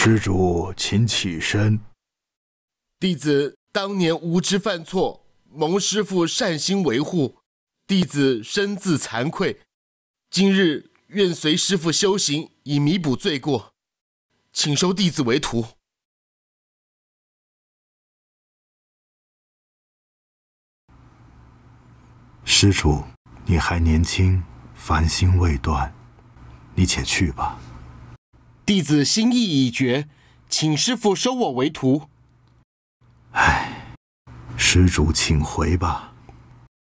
施主，请起身。 弟子当年无知犯错，蒙师父善心维护，弟子深自惭愧。今日愿随师父修行，以弥补罪过，请收弟子为徒。 施主，你还年轻，凡心未断，你且去吧。 弟子心意已决，请师父收我为徒。 唉，施主请回吧。